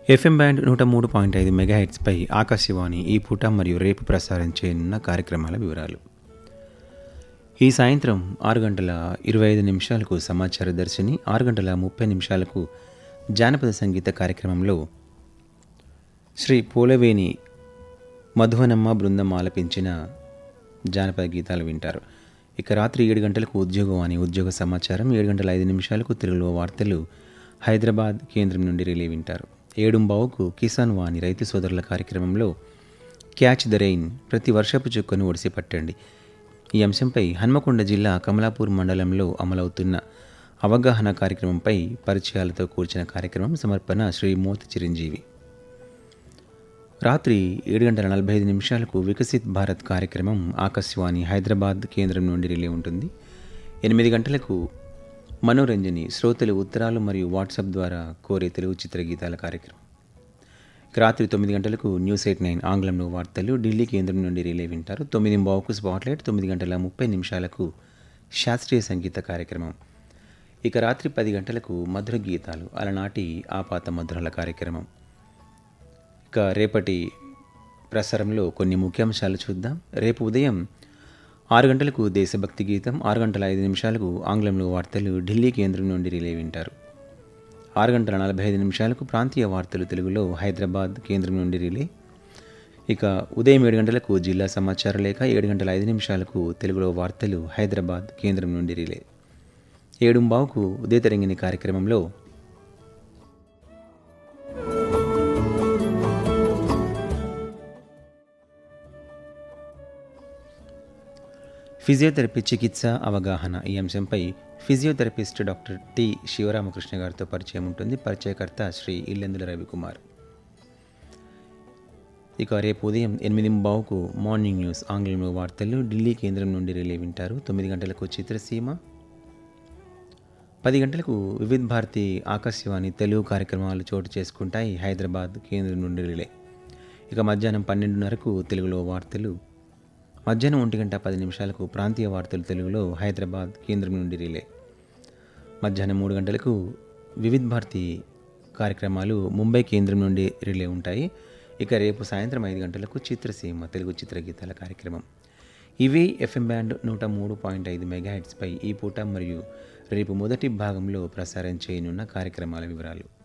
FM band 103.5 మెగాహెట్స్పై Akashvani ఈ పూట మరియు రేపు ప్రసారం చేయనున్న కార్యక్రమాల వివరాలు. ఈ సాయంత్రం 6:25 సమాచార దర్శిని, 6:30 జానపద సంగీత కార్యక్రమంలో శ్రీ పోలవేని మధువనమ్మ బృందం ఆలపించిన జానపద గీతాలు వింటారు. ఇక రాత్రి 7 గంటలకు ఉద్యోగవాణి ఉద్యోగ సమాచారం, 7:05 తెలుగులో వార్తలు హైదరాబాద్ కేంద్రం నుండి రిలే వింటారు. 7:15 కిసాన్ వాణి రైతు సోదరుల కార్యక్రమంలో క్యాచ్ ద రెయిన్, ప్రతి వర్షపు చుక్కను ఒడిసి పట్టండి. ఈ అంశంపై హన్మకొండ జిల్లా కమలాపూర్ మండలంలో అమలవుతున్న అవగాహన కార్యక్రమంపై పరిచయాలతో కూర్చిన కార్యక్రమం. సమర్పణ శ్రీ మోతి చిరంజీవి. రాత్రి 7:45 వికసిత్ భారత్ కార్యక్రమం ఆకాశవాణి హైదరాబాద్ కేంద్రం నుండి రిలే ఉంటుంది. 8 గంటలకు మనోరంజని, శ్రోతలు ఉత్తరాలు మరియు వాట్సాప్ ద్వారా కోరే తెలుగు చిత్రగీతాల కార్యక్రమం. రాత్రి 9 గంటలకు న్యూస్ 89 ఆంగ్లంలో వార్తలు ఢిల్లీ కేంద్రం నుండి రిలే వింటారు. 9:15 స్పాట్లైట్, 9:30 శాస్త్రీయ సంగీత కార్యక్రమం. ఇక రాత్రి 10 గంటలకు మధుర గీతాలు, అలనాటి ఆపాత మధురల కార్యక్రమం. ఇక రేపటి ప్రసారంలో కొన్ని ముఖ్యాంశాలు చూద్దాం. రేపు ఉదయం 6 గంటలకు దేశభక్తి గీతం, 6:05 ఆంగ్లంలో వార్తలు ఢిల్లీ కేంద్రం నుండి రిలే వింటారు. 6:45 ప్రాంతీయ వార్తలు తెలుగులో హైదరాబాద్ కేంద్రం నుండి రిలే. ఇక ఉదయం 7 గంటలకు జిల్లా సమాచార లేఖ, 7:05 తెలుగులో వార్తలు హైదరాబాద్ కేంద్రం నుండి రిలే. 7:15 ఉదయ తరంగిణి కార్యక్రమంలో ఫిజియోథెరపీ చికిత్స అవగాహన, ఈ అంశంపై ఫిజియోథెరపిస్ట్ డాక్టర్ టి శివరామకృష్ణ గారితో పరిచయం ఉంటుంది. పరిచయకర్త శ్రీ ఇల్లెందుల రవికుమార్. ఇక రేపు ఉదయం 8:15 మార్నింగ్ న్యూస్ ఆంగ్లంలో వార్తలు ఢిల్లీ కేంద్రం నుండి రిలే వింటారు. 9 గంటలకు చిత్రసీమ, 10 గంటలకు వివిధ భారతి ఆకాశవాణి తెలుగు కార్యక్రమాలు చోటు చేసుకుంటాయి హైదరాబాద్ కేంద్రం నుండి రిలే. ఇక మధ్యాహ్నం 12:30 తెలుగులో వార్తలు, మధ్యాహ్నం 1:10 ప్రాంతీయ వార్తలు తెలుగులో హైదరాబాద్ కేంద్రం నుండి రిలే. మధ్యాహ్నం 3 గంటలకు వివిధ భారతి కార్యక్రమాలు ముంబై కేంద్రం నుండి రిలే ఉంటాయి. ఇక రేపు సాయంత్రం 5 గంటలకు చిత్రసీమ తెలుగు చిత్రగీతాల కార్యక్రమం. ఇవి ఎఫ్ఎం బ్యాండ్ 103.5 మెగాహెట్స్పై ఈ పూట మరియు రేపు మొదటి భాగంలో ప్రసారం చేయనున్న కార్యక్రమాల వివరాలు.